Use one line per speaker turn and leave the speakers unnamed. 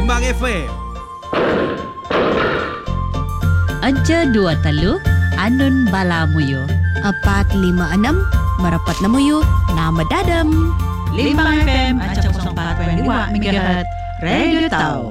Limbang FM.
Anja 23 Anun Balamuyo
456 Merapat Namuyo Nama Dadam.
Limbang FM Acap 04.2 MHz Radio Tau.